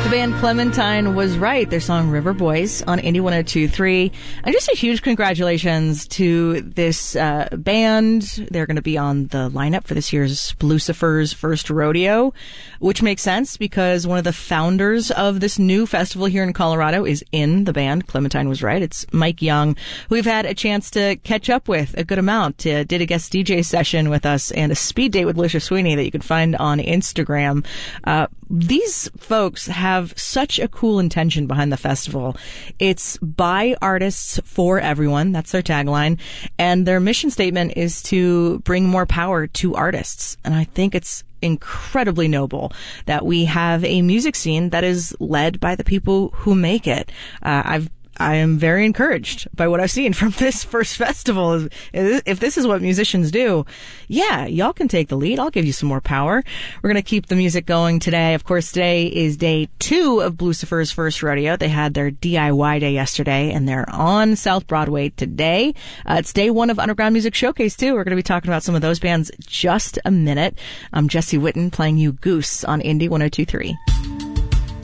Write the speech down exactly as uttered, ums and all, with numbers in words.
The band Clementine was right. Their song River Boys on Indie one oh two point three. And just a huge congratulations to this uh, band. They're going to be on the lineup for this year's Blucifer's first rodeo, which makes sense because one of the founders of this new festival here in Colorado is in the band. Clementine was right. It's Mike Young, who we've had a chance to catch up with a good amount. Uh, did a guest D J session with us and a speed date with Alicia Sweeney that you can find on Instagram. Uh, these folks have such a cool intention behind the festival. It's by artists for everyone. That's their tagline. And their mission statement is to bring more power to artists. And I think it's incredibly noble that we have a music scene that is led by the people who make it. Uh, I've I am very encouraged by what I've seen from this first festival. If this is what musicians do, yeah, y'all can take the lead. I'll give you some more power. We're going to keep the music going today. Of course, today is day two of Blucifer's first rodeo. They had their D I Y day yesterday, and they're on South Broadway today. Uh, it's day one of Underground Music Showcase, too. We're going to be talking about some of those bands just a minute. I'm Jesse Witten playing you Goose on Indie one oh two point three.